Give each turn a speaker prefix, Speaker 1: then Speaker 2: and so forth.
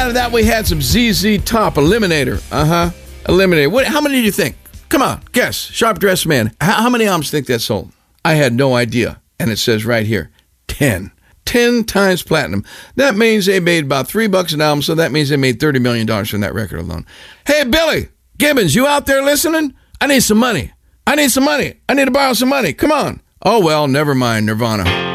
Speaker 1: out of that, we had some ZZ Top, Eliminator. Eliminator. How many do you think? Come on, guess. Sharp Dressed Man. How many albums think that sold? I had no idea. And it says right here, 10. 10 times platinum. That means they made about $3 an album, so that means they made $30 million from that record alone. Hey, Billy Gibbons, you out there listening? I need some money. I need to borrow some money. Come on. Oh, well, never mind, Nirvana.